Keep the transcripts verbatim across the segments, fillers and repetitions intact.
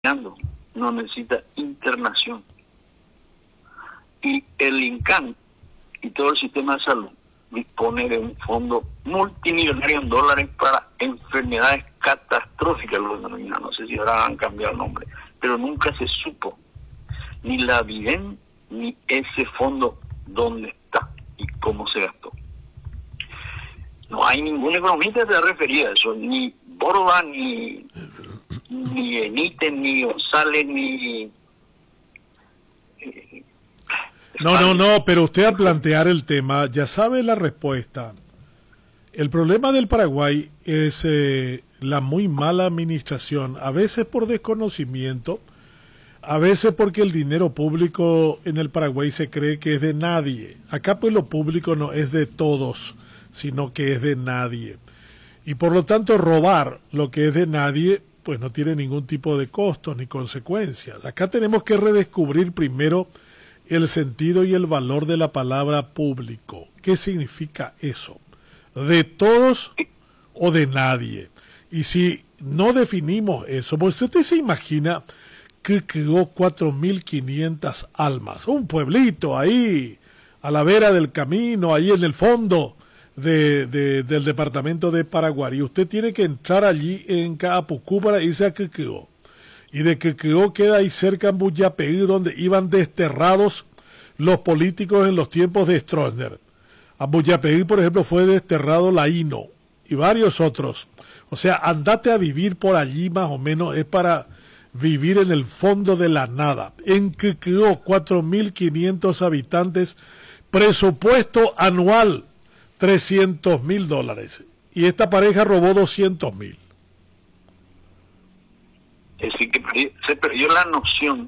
no necesita internación. Y el INCAN y todo el sistema de salud dispone de un fondo multimillonario en dólares para enfermedades catastróficas, lo denominan, no sé si ahora han cambiado el nombre, pero nunca se supo ni la Viden ni ese fondo dónde está y cómo se gastó. No hay ningún economista que se ha referido a eso, ni Borba, ni ni Benítez, ni González, ni... Eh, no, no, no, pero usted al plantear el tema ya sabe la respuesta. El problema del Paraguay es eh, la muy mala administración, a veces por desconocimiento, a veces porque el dinero público en el Paraguay se cree que es de nadie. Acá pues lo público no es de todos, sino que es de nadie. Y por lo tanto robar lo que es de nadie pues no tiene ningún tipo de costos ni consecuencias. Acá tenemos que redescubrir primero el sentido y el valor de la palabra público. ¿Qué significa eso? ¿De todos o de nadie? Y si no definimos eso, pues usted se imagina que quedó cuatro mil quinientas almas, un pueblito ahí, a la vera del camino, ahí en el fondo de, de, del departamento de Paraguay. Y usted tiene que entrar allí en Caapucú para irse a Quequeó. Y de Quequeó queda ahí cerca en Buyapeí, donde iban desterrados los políticos en los tiempos de Stroessner. A Buyapeí, por ejemplo, fue desterrado Laíno y varios otros. O sea, andate a vivir por allí más o menos, es para vivir en el fondo de la nada. En Quequeó, cuatro mil quinientos habitantes, presupuesto anual trescientos mil dólares. Y esta pareja robó doscientos mil. Es decir, que se perdió la noción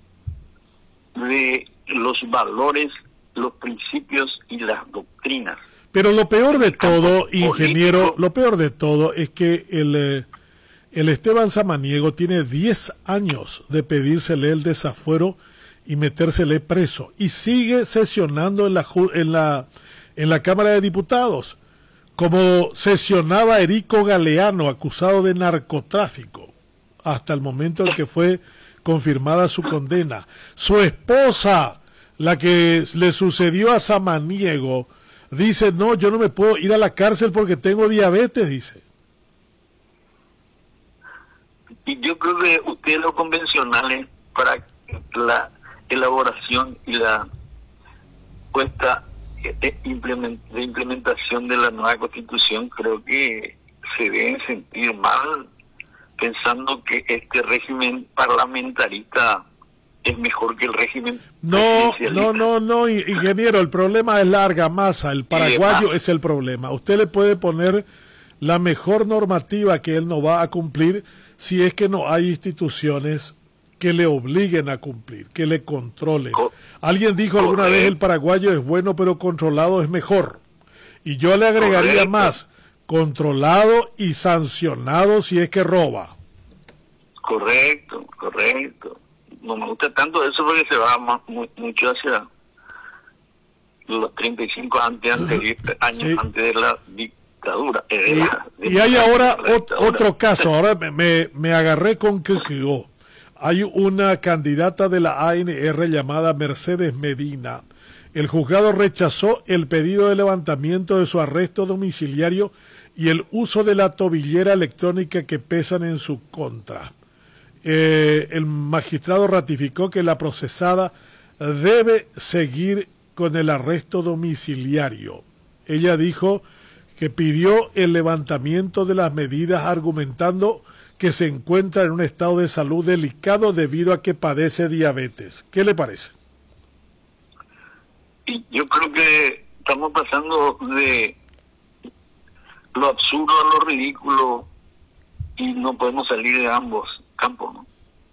de los valores, los principios y las doctrinas. Pero lo peor de todo, ingeniero, lo peor de todo es que el, eh, el Esteban Samaniego tiene diez años de pedírsele el desafuero y metérsele preso. Y sigue sesionando en la, en la, en la Cámara de Diputados, como sesionaba Erico Galeano, acusado de narcotráfico, hasta el momento en que fue confirmada su condena. Su esposa, la que le sucedió a Samaniego, dice, no, yo no me puedo ir a la cárcel porque tengo diabetes, dice. Y yo creo que ustedes los convencionales, para la elaboración y la puesta de implementación de la nueva Constitución, creo que se deben sentir mal pensando que este régimen parlamentarista es mejor que el régimen no, no, no, no, ingeniero, el problema es la argamasa, el paraguayo es el problema. Usted le puede poner la mejor normativa que él no va a cumplir si es que no hay instituciones que le obliguen a cumplir, que le controlen. Co Alguien dijo alguna correcto. vez el paraguayo es bueno pero controlado es mejor. Y yo le agregaría correcto. más, controlado y sancionado si es que roba. Correcto, correcto. No me gusta tanto eso porque se va más, muy, mucho hacia los treinta y cinco antes, antes, años sí. antes de la dictadura. Eh, de y, la, de y hay ahora ot, otro caso, ahora me, me, me agarré con Quequeó. Hay una candidata de la A N R llamada Mercedes Medina. El juzgado rechazó el pedido de levantamiento de su arresto domiciliario y el uso de la tobillera electrónica que pesan en su contra. Eh, el magistrado ratificó que la procesada debe seguir con el arresto domiciliario. Ella dijo que pidió el levantamiento de las medidas argumentando que se encuentra en un estado de salud delicado debido a que padece diabetes. ¿Qué le parece? Yo creo que estamos pasando de lo absurdo a lo ridículo y no podemos salir de ambos campos, ¿no?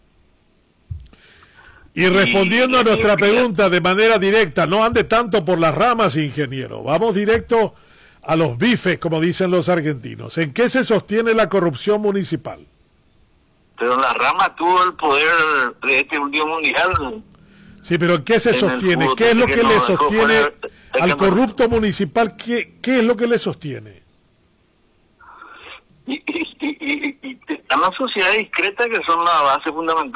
Y respondiendo y, a nuestra pregunta de manera directa, no ande tanto por las ramas, ingeniero. Vamos directo a los bifes, como dicen los argentinos. ¿En qué se sostiene la corrupción municipal? Pero la rama tuvo el poder de este último mundial. Sí, pero ¿en qué se sostiene? ¿Qué es lo que, que le sostiene al corrupto municipal? ¿Qué, qué es lo que le sostiene? Y, y, y, y, y te, Están las sociedades discretas que son la base fundamental